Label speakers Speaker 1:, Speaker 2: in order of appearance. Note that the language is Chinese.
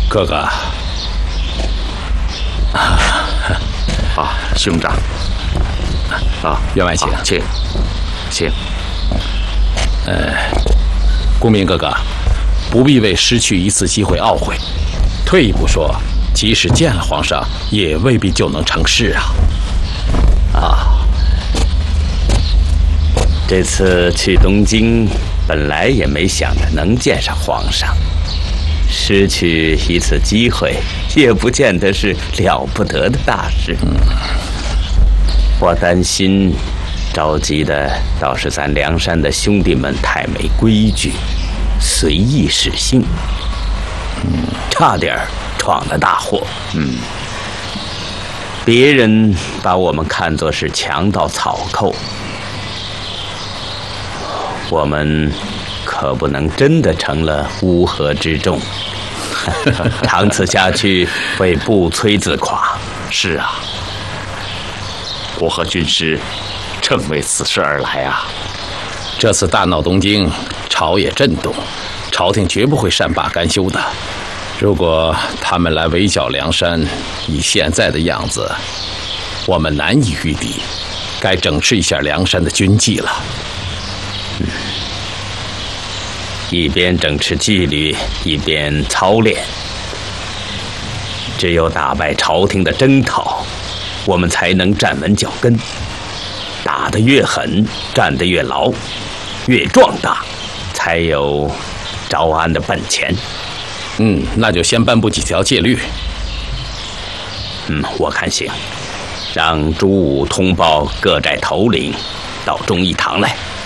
Speaker 1: 哥哥。
Speaker 2: 啊，兄长。啊，
Speaker 1: 员外请，
Speaker 2: 请。
Speaker 1: 顾明哥哥，不必为失去一次机会懊悔。退一步说，即使见了皇上，也未必就能成事啊。
Speaker 2: 这次去东京，本来也没想着能见上皇上，失去一次机会，也不见得是了不得的大事。我担心，着急的倒是咱梁山的兄弟们太没规矩，随意使性，差点闯了大祸。别人把我们看作是强盗草寇，我们可不能真的成了乌合之众，长此下去会不摧自垮。
Speaker 3: 是啊，我和军师正为此事而来啊！
Speaker 1: 这次大闹东京，朝野震动，朝廷绝不会善罢甘休的。如果他们来围剿梁山，以现在的样子，我们难以御敌，该整治一下梁山的军纪了。
Speaker 2: 一边整治纪律，一边操练。只有打败朝廷的征讨，我们才能站稳脚跟。打得越狠，站得越牢，越壮大，才有招安的本钱。
Speaker 1: 那就先颁布几条戒律。
Speaker 2: 我看行，让朱武通报各寨头领到忠义堂来。